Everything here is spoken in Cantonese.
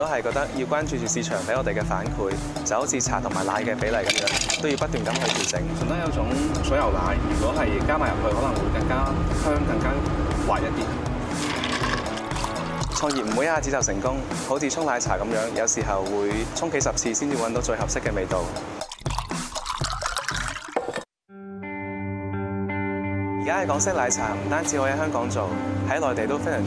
都係覺得要關注住市場俾我哋嘅反饋，就好似茶同埋奶嘅比例咁樣，都要不斷咁去調整。 順德有種水牛奶，如果係加埋入去，可能會更加香、更加滑一啲。 創業唔會一下子就成功，好似沖奶茶咁樣，有時候會沖幾10次先至揾到最合適嘅味道。而家嘅港式奶茶唔單止可以喺香港做，喺內地都非常